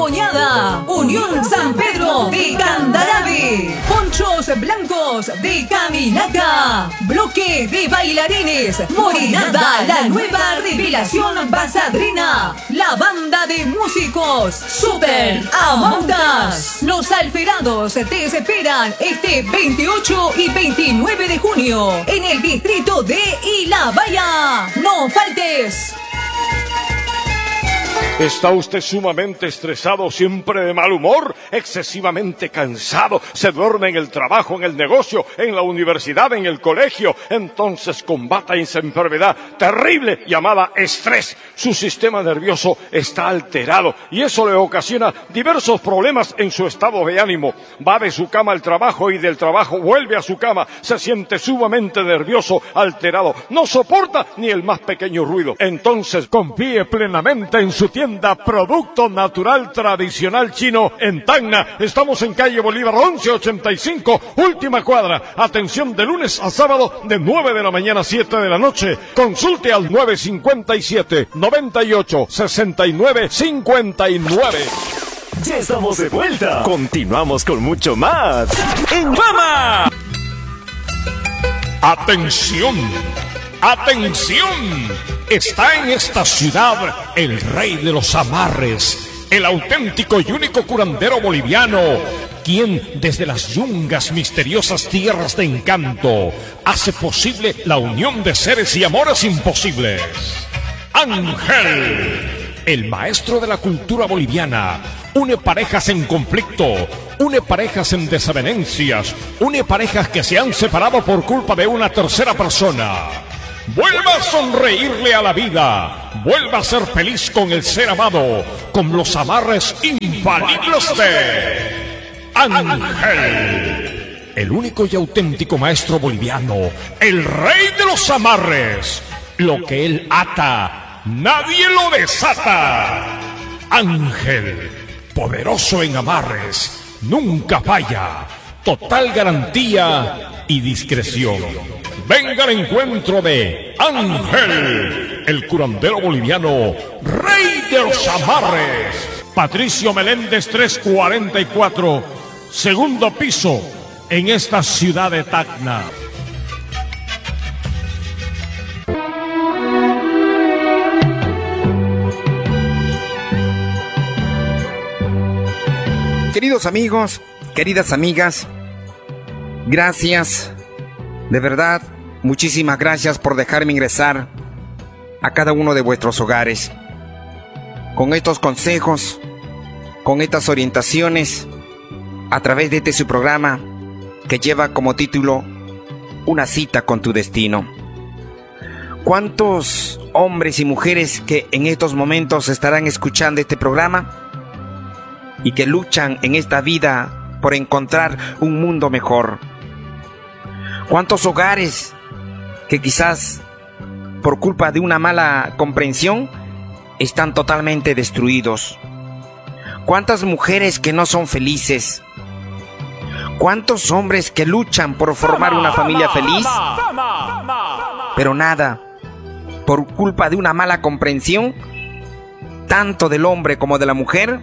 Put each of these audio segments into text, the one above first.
Moñada, Unión San Pedro de Candarabe, Ponchos Blancos de Caminaca, Bloque de Bailarines, Morinada, la nueva revelación basadrina, la banda de músicos Super Amautas. Los Alferados te esperan este 28 y 29 de junio en el distrito de Ilabaya. ¡No faltes! ¿Está usted sumamente estresado, siempre de mal humor, excesivamente cansado? ¿Se duerme en el trabajo, en el negocio, en la universidad, en el colegio? Entonces combata esa enfermedad terrible llamada estrés. Su sistema nervioso está alterado y eso le ocasiona diversos problemas en su estado de ánimo. Va de su cama al trabajo y del trabajo vuelve a su cama. Se siente sumamente nervioso, alterado. No soporta ni el más pequeño ruido. Entonces confíe plenamente en su tienda Producto Natural Tradicional Chino en Tacna. Estamos en calle Bolívar 1185, última cuadra. Atención de lunes a sábado de 9 de la mañana a 7 de la noche. Consulte al 957-98-69-59. Ya estamos de vuelta. Continuamos con mucho más en Fama. ¡Atención! ¡Atención! Está en esta ciudad el rey de los amarres, el auténtico y único curandero boliviano, quien desde las yungas misteriosas tierras de encanto hace posible la unión de seres y amores imposibles. Ángel, el maestro de la cultura boliviana, une parejas en conflicto, une parejas en desavenencias, une parejas que se han separado por culpa de una tercera persona. Vuelva a sonreírle a la vida, vuelva a ser feliz con el ser amado, con los amarres infalibles de Ángel, el único y auténtico maestro boliviano, el rey de los amarres. Lo que él ata, nadie lo desata. Ángel, poderoso en amarres, nunca falla, total garantía y discreción. Venga al encuentro de Ángel, el curandero boliviano, rey de los amarres. Patricio Meléndez 344, segundo piso, en esta ciudad de Tacna. Queridos amigos, queridas amigas, gracias, de verdad, muchísimas gracias por dejarme ingresar a cada uno de vuestros hogares con estos consejos, con estas orientaciones a través de su programa que lleva como título Una cita con tu destino. ¿Cuántos hombres y mujeres que en estos momentos estarán escuchando este programa y que luchan en esta vida por encontrar un mundo mejor? ¿Cuántos hogares que quizás por culpa de una mala comprensión están totalmente destruidos? ¿Cuántas mujeres que no son felices? ¿Cuántos hombres que luchan por formar una familia feliz? Pero nada, por culpa de una mala comprensión, tanto del hombre como de la mujer,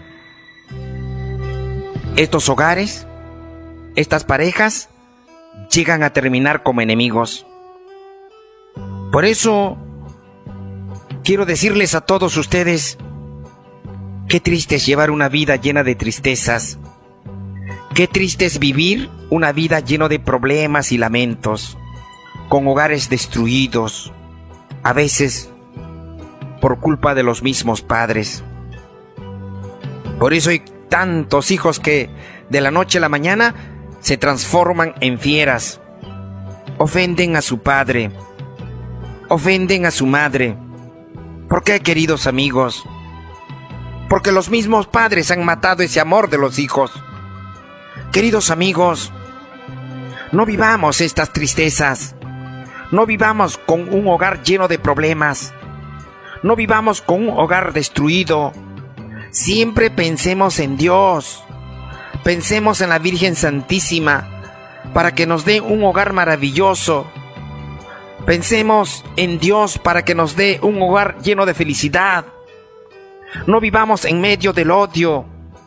estos hogares, estas parejas, llegan a terminar como enemigos. Por eso, quiero decirles a todos ustedes, qué triste es llevar una vida llena de tristezas. Qué triste es vivir una vida llena de problemas y lamentos, con hogares destruidos, a veces por culpa de los mismos padres. Por eso hay tantos hijos que de la noche a la mañana se transforman en fieras, ofenden a su padre, ofenden a su madre. ¿Por qué, queridos amigos? Porque los mismos padres han matado ese amor de los hijos. Queridos amigos, no vivamos estas tristezas, no vivamos con un hogar lleno de problemas, no vivamos con un hogar destruido. Siempre pensemos en Dios, pensemos en la Virgen Santísima para que nos dé un hogar maravilloso. Pensemos en Dios para que nos dé un hogar lleno de felicidad. No vivamos en medio del odio,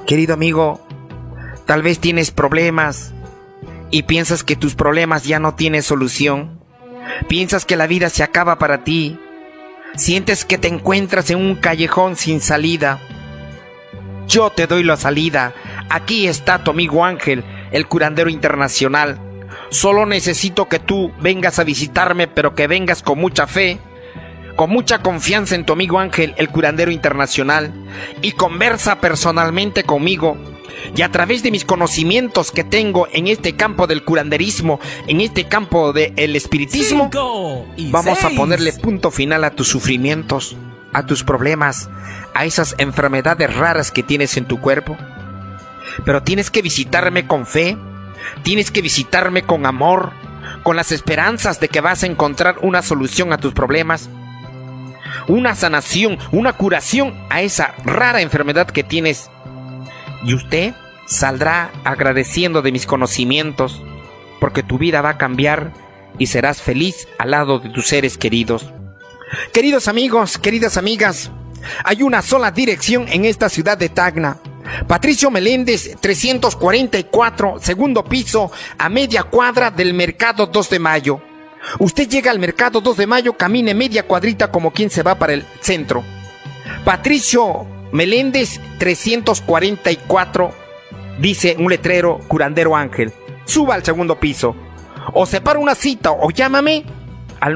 Querido amigo, tal vez tienes problemas y piensas que tus problemas ya no tienen solución. Piensas que la vida se acaba para ti. Sientes que te encuentras en un callejón sin salida. Yo te doy la salida. Aquí está tu amigo Ángel, el curandero internacional. Solo necesito que tú vengas a visitarme, pero que vengas con mucha fe, con mucha confianza en tu amigo Ángel, el curandero internacional, y conversa personalmente conmigo. Y a través de mis conocimientos que tengo en este campo del curanderismo, en este campo del espiritismo, vamos a ponerle punto final a tus sufrimientos, a tus problemas, a esas enfermedades raras que tienes en tu cuerpo. Pero tienes que visitarme con fe, tienes que visitarme con amor, con las esperanzas de que vas a encontrar una solución a tus problemas, una sanación, una curación a esa rara enfermedad que tienes. Y usted saldrá agradeciendo de mis conocimientos, porque tu vida va a cambiar y serás feliz al lado de tus seres queridos. Queridos amigos, queridas amigas, hay una sola dirección en esta ciudad de Tacna. Patricio Meléndez, 344, segundo piso, a media cuadra del Mercado 2 de Mayo. Usted llega al Mercado 2 de Mayo, camine media cuadrita como quien se va para el centro. Patricio Meléndez, 344, dice un letrero, curandero Ángel. Suba al segundo piso, o separa una cita, o llámame al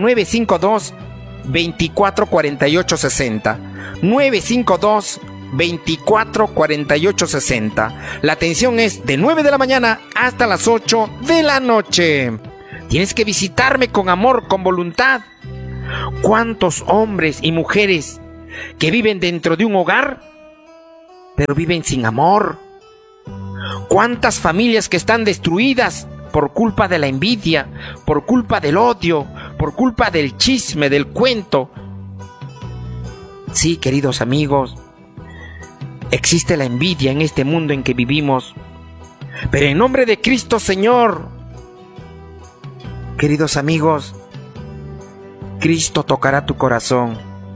952-244860. 952-244860. La atención es de 9 de la mañana hasta las 8 de la noche. Tienes que visitarme con amor, con voluntad. ¿Cuántos hombres y mujeres que viven dentro de un hogar, pero viven sin amor? ¿Cuántas familias que están destruidas por culpa de la envidia, por culpa del odio, por culpa del chisme, del cuento? Sí, queridos amigos, existe la envidia en este mundo en que vivimos, pero en nombre de Cristo Señor, queridos amigos, Cristo tocará tu corazón.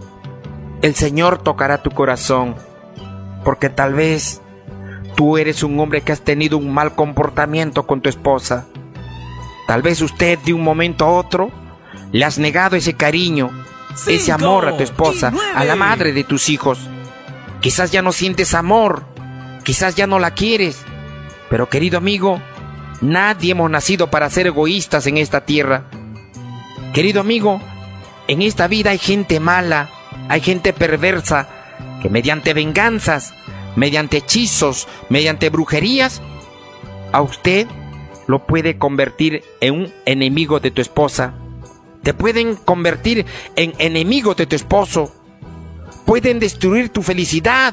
El Señor tocará tu corazón, porque tal vez tú eres un hombre que has tenido un mal comportamiento con tu esposa. Tal vez usted de un momento a otro le has negado ese cariño, ese amor a tu esposa, a la madre de tus hijos. Quizás ya no sientes amor, quizás ya no la quieres, pero querido amigo, nadie hemos nacido para ser egoístas en esta tierra. Querido amigo, en esta vida hay gente mala, hay gente perversa, que mediante venganzas, mediante hechizos, mediante brujerías, a usted lo puede convertir en un enemigo de tu esposa. Te pueden convertir en enemigo de tu esposo. Pueden destruir tu felicidad.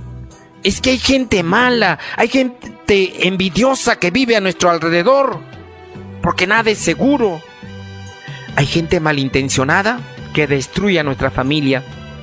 Es que hay gente mala, hay gente envidiosa que vive a nuestro alrededor, porque nada es seguro. Hay gente malintencionada que destruye a nuestra familia.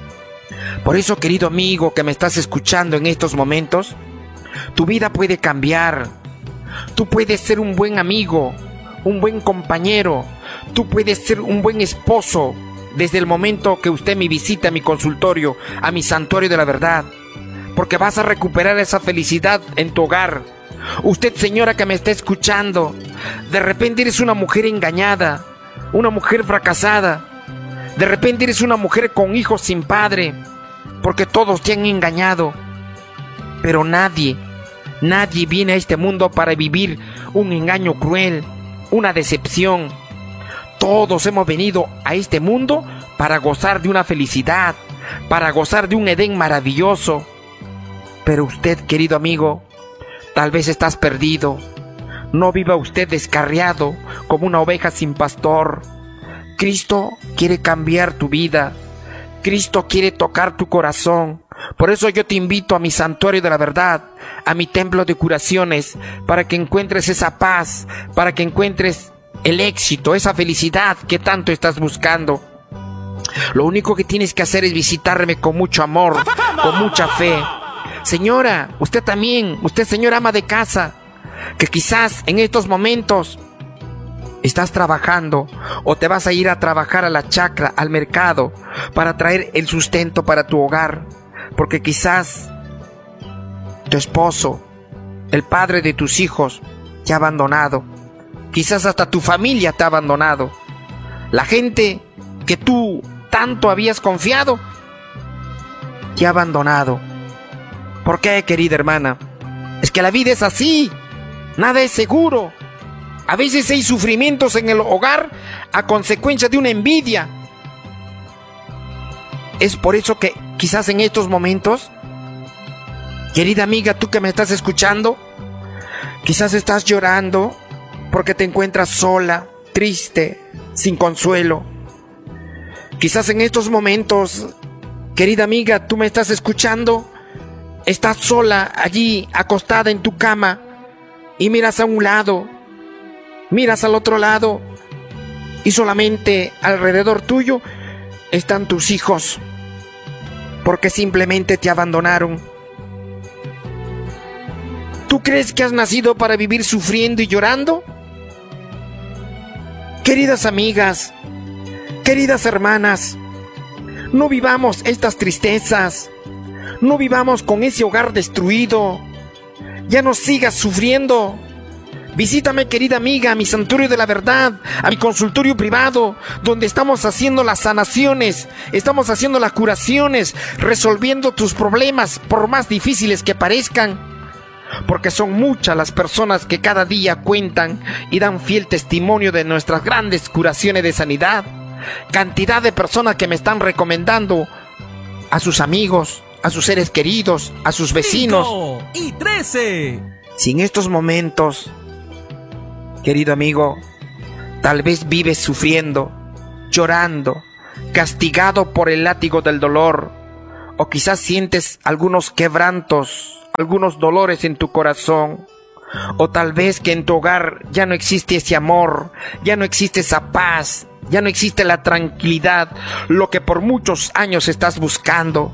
Por eso, querido amigo que me estás escuchando en estos momentos, tu vida puede cambiar. Tú puedes ser un buen amigo, un buen compañero. Tú puedes ser un buen esposo desde el momento que usted me visita a mi consultorio, a mi santuario de la verdad, porque vas a recuperar esa felicidad en tu hogar. Usted, señora que me está escuchando, de repente eres una mujer engañada, una mujer fracasada. De repente eres una mujer con hijos sin padre, porque todos te han engañado. Pero nadie viene a este mundo para vivir un engaño cruel, una decepción. Todos hemos venido a este mundo para gozar de una felicidad, para gozar de un Edén maravilloso. Pero usted, querido amigo, tal vez estás perdido. No viva usted descarriado como una oveja sin pastor. Cristo quiere cambiar tu vida. Cristo quiere tocar tu corazón. Por eso yo te invito a mi santuario de la verdad, a mi templo de curaciones, para que encuentres esa paz, para que encuentres el éxito, esa felicidad que tanto estás buscando. Lo único que tienes que hacer es visitarme con mucho amor, con mucha fe. Señora, usted también, usted señora ama de casa, que quizás en estos momentos estás trabajando o te vas a ir a trabajar a la chacra, al mercado, para traer el sustento para tu hogar, porque quizás tu esposo, el padre de tus hijos te ha abandonado. Quizás hasta tu familia te ha abandonado. La gente que tú tanto habías confiado te ha abandonado. ¿Por qué, querida hermana? Es que la vida es así. Nada es seguro. A veces hay sufrimientos en el hogar a consecuencia de una envidia. Es por eso que quizás en estos momentos, querida amiga, tú que me estás escuchando, quizás estás llorando porque te encuentras sola, triste, sin consuelo. Quizás en estos momentos, querida amiga, tú me estás escuchando, estás sola allí acostada en tu cama y miras a un lado, miras al otro lado y solamente alrededor tuyo están tus hijos porque simplemente te abandonaron. ¿Tú crees que has nacido para vivir sufriendo y llorando? Queridas amigas, queridas hermanas, no vivamos estas tristezas, no vivamos con ese hogar destruido, ya no sigas sufriendo. Visítame, querida amiga, a mi santuario de la verdad, a mi consultorio privado, donde estamos haciendo las sanaciones, estamos haciendo las curaciones, resolviendo tus problemas, por más difíciles que parezcan. Porque son muchas las personas que cada día cuentan y dan fiel testimonio de nuestras grandes curaciones de sanidad. Cantidad de personas que me están recomendando a sus amigos, a sus seres queridos, a sus vecinos. 5 y 13. Si en estos momentos, querido amigo, tal vez vives sufriendo, llorando, castigado por el látigo del dolor, o quizás sientes algunos quebrantos, algunos dolores en tu corazón, o tal vez que en tu hogar ya no existe ese amor, ya no existe esa paz, ya no existe la tranquilidad, lo que por muchos años estás buscando.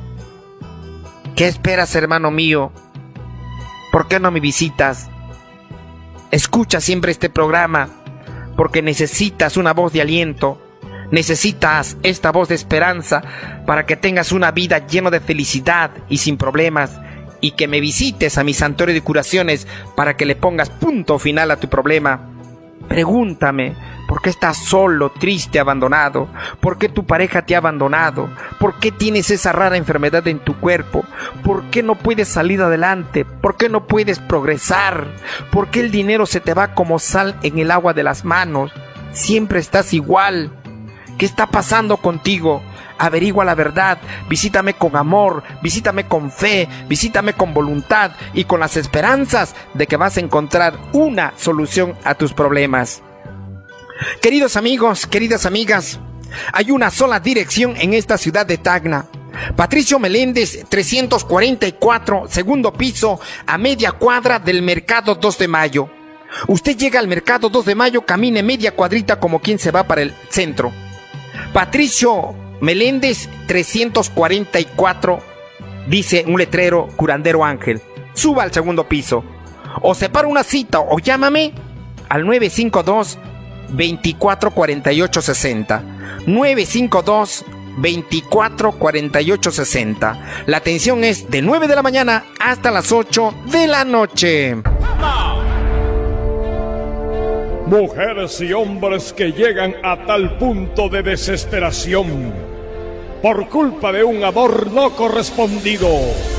¿Qué esperas, hermano mío? ¿Por qué no me visitas? Escucha siempre este programa, porque necesitas una voz de aliento, necesitas esta voz de esperanza para que tengas una vida llena de felicidad y sin problemas, y que me visites a mi santuario de curaciones para que le pongas punto final a tu problema. Pregúntame, ¿por qué estás solo, triste, abandonado? ¿Por qué tu pareja te ha abandonado? ¿Por qué tienes esa rara enfermedad en tu cuerpo? ¿Por qué no puedes salir adelante? ¿Por qué no puedes progresar? ¿Por qué el dinero se te va como sal en el agua de las manos? Siempre estás igual. ¿Qué está pasando contigo? Averigua la verdad, visítame con amor, visítame con fe, visítame con voluntad y con las esperanzas de que vas a encontrar una solución a tus problemas. Queridos amigos, queridas amigas, hay una sola dirección en esta ciudad de Tacna. Patricio Meléndez, 344, segundo piso, a media cuadra del Mercado 2 de Mayo. Usted llega al Mercado 2 de Mayo, camine media cuadrita como quien se va para el centro. Patricio Meléndez 344, dice un letrero Curandero Ángel. Suba al segundo piso o separa una cita o llámame al 952-244860. 952-244860. La atención es de 9 de la mañana hasta las 8 de la noche. Mujeres y hombres que llegan a tal punto de desesperación por culpa de un amor no correspondido,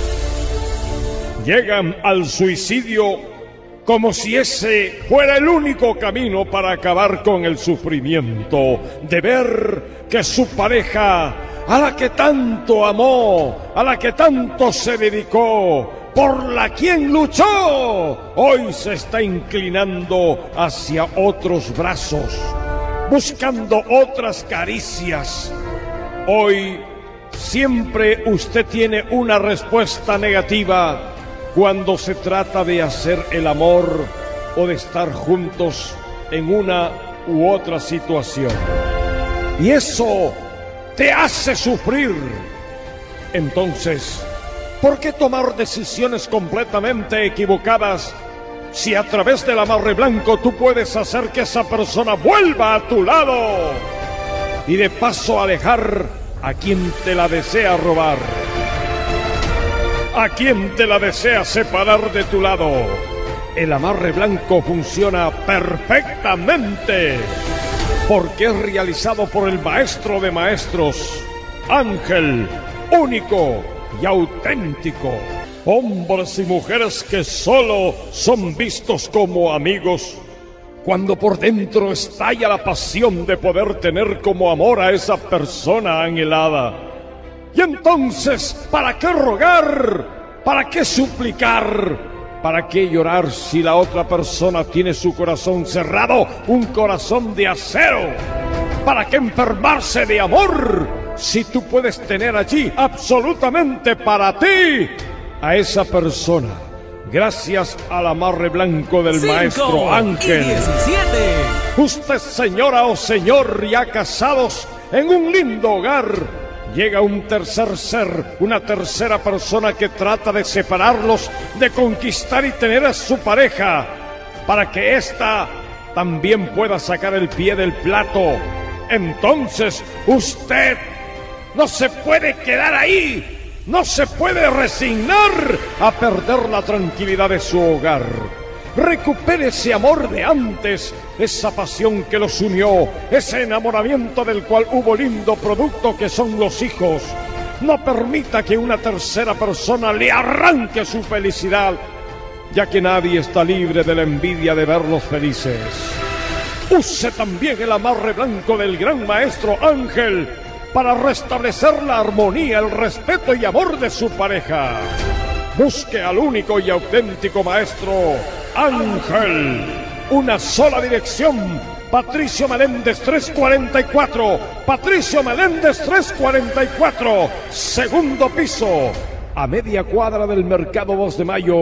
llegan al suicidio como si ese fuera el único camino para acabar con el sufrimiento de ver que su pareja, a la que tanto amó, a la que tanto se dedicó, por la quien luchó, hoy se está inclinando hacia otros brazos, buscando otras caricias. Hoy siempre usted tiene una respuesta negativa cuando se trata de hacer el amor o de estar juntos en una u otra situación. Y eso te hace sufrir. Entonces, ¿por qué tomar decisiones completamente equivocadas si a través del amarre blanco tú puedes hacer que esa persona vuelva a tu lado y de paso alejar a quien te la desea robar? a quien te la desea separar de tu lado. El amarre blanco funciona perfectamente, porque es realizado por el maestro de maestros, Ángel, único y auténtico. Hombres y mujeres que solo son vistos como amigos, cuando por dentro estalla la pasión de poder tener como amor a esa persona anhelada. Y entonces, ¿para qué rogar? ¿Para qué suplicar? ¿Para qué llorar si la otra persona tiene su corazón cerrado, un corazón de acero? ¿Para qué enfermarse de amor si tú puedes tener allí absolutamente para ti a esa persona? Gracias al amarre blanco del maestro Ángel. 17. Usted, señora o señor, ya casados en un lindo hogar, llega un tercer ser, una tercera persona que trata de separarlos, de conquistar y tener a su pareja, para que ésta también pueda sacar el pie del plato. Entonces, usted no se puede quedar ahí. No se puede resignar a perder la tranquilidad de su hogar. Recupere ese amor de antes, esa pasión que los unió, ese enamoramiento del cual hubo lindo producto que son los hijos. No permita que una tercera persona le arranque su felicidad, ya que nadie está libre de la envidia de verlos felices. Use también el amarre blanco del gran maestro Ángel para restablecer la armonía, el respeto y amor de su pareja. Busque al único y auténtico maestro Ángel. Una sola dirección: Patricio Meléndez 344. Patricio Meléndez 344. Segundo piso, a media cuadra del Mercado 2 de Mayo.